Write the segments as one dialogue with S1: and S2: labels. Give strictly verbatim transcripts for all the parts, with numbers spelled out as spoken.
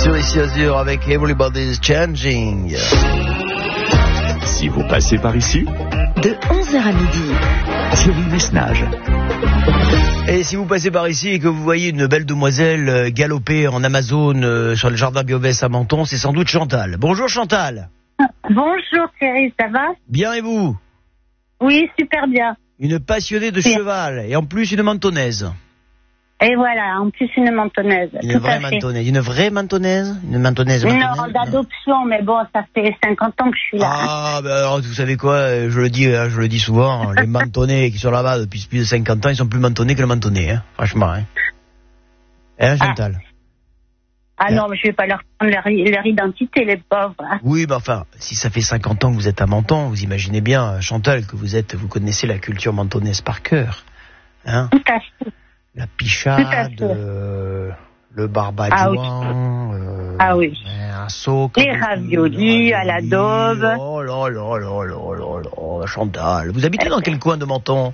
S1: sur ici Azur avec Everybody's Changing.
S2: Si vous passez par ici,
S3: de onze heures à midi,
S2: Thierry Messnage.
S1: Et si vous passez par ici et que vous voyez une belle demoiselle galoper en Amazone euh, sur le jardin Biovès à Menton, c'est sans doute Chantal. Bonjour Chantal.
S4: Bonjour Thierry, ça va?
S1: Bien et vous?
S4: Oui, super bien.
S1: Une passionnée de
S4: Bien.
S1: cheval et en plus une mentonnaise.
S4: Et voilà, en plus une mentonnaise.
S1: Une
S4: tout
S1: vraie
S4: à fait.
S1: mentonnaise. Une vraie mentonnaise? Une mentonnaise
S4: Non,
S1: mentonnaise
S4: d'adoption, mais bon, ça fait cinquante ans que je suis là.
S1: Ah, ben alors, vous savez quoi, je le dis, hein, je le dis souvent, les mentonnés qui sont là-bas depuis plus de cinquante ans, ils sont plus mentonnés que le mentonné, hein, franchement. Hein, hein Chantal?
S4: Ah, ah non, mais je vais pas leur prendre leur, leur identité, les pauvres. Hein.
S1: Oui, mais enfin, si ça fait cinquante ans que vous êtes à Menton, vous imaginez bien, Chantal, que vous êtes, vous connaissez la culture mentonnaise par cœur. Hein?
S4: Tout à fait.
S1: La
S4: Tout à
S1: pichade,
S4: fait.
S1: euh, le barbadouin,
S4: Ah oui.
S1: euh,
S4: Ah oui.
S1: un saut.
S4: Les raviolis à la daube.
S1: Oh là là là là là là, Chantal. Vous habitez dans quel coin de Menton?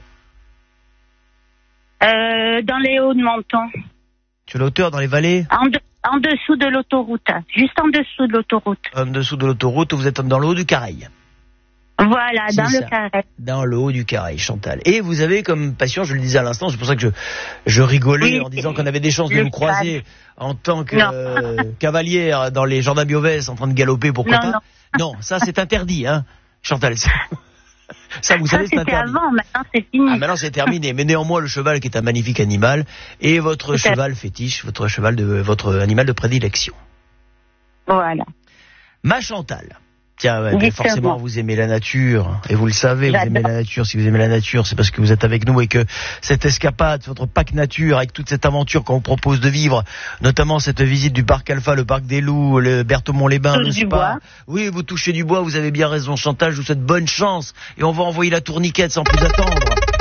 S4: Euh, dans les hauts de Menton.
S1: Sur la hauteur, dans les vallées?
S4: En, de- en dessous de l'autoroute. Juste en dessous de l'autoroute.
S1: En dessous de l'autoroute, vous êtes dans le haut du Caraï.
S4: Voilà,
S1: C'est
S4: dans
S1: ça.
S4: le carré.
S1: Dans le haut du Caraï, Chantal. Et vous avez comme passion, je le disais à l'instant, c'est pour ça que je, je rigolais
S4: Oui,
S1: en disant qu'on avait des chances de
S4: le
S1: vous croiser en tant que
S4: Non.
S1: euh, cavalière dans les jardins Biovès en train de galoper, pourquoi
S4: Non,
S1: pas?
S4: non.
S1: Non, ça c'est interdit, hein, Chantal. Ça, ça, vous
S4: Ça,
S1: savez, c'est
S4: c'était
S1: interdit.
S4: avant, maintenant c'est fini.
S1: Ah, maintenant c'est terminé. Mais néanmoins, le cheval qui est un magnifique animal et votre
S4: Tout à fait.
S1: cheval fétiche, votre cheval de votre animal de prédilection.
S4: Voilà.
S1: Ma Chantal. Tiens, ouais, ben
S4: Dites-moi.
S1: forcément, vous aimez la nature, et vous le savez, vous
S4: J'adore.
S1: aimez la nature. Si vous aimez la nature, c'est parce que vous êtes avec nous et que cette escapade, votre pack nature, avec toute cette aventure qu'on vous propose de vivre, notamment cette visite du parc Alpha, le parc des Loups, le Berthemont-les-Bains,
S4: Touche
S1: le
S4: du
S1: spa.
S4: bois.
S1: Oui, vous touchez du bois, vous avez bien raison, Chantal, je vous souhaite bonne chance, et on va envoyer la tourniquette sans plus attendre.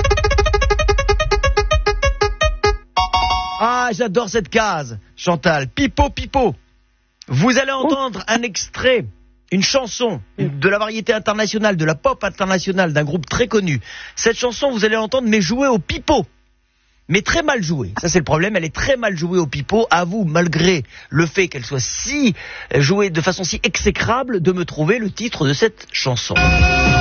S1: Ah, j'adore cette case, Chantal. Pipo, pipo. Vous allez entendre un extrait, une chanson de la variété internationale, de la pop internationale, d'un groupe très connu. Cette chanson, vous allez l'entendre, mais jouée au pipeau. Mais très mal jouée. Ça, c'est le problème. Elle est très mal jouée au pipeau. À vous, malgré le fait qu'elle soit si jouée de façon si exécrable, de me trouver le titre de cette chanson.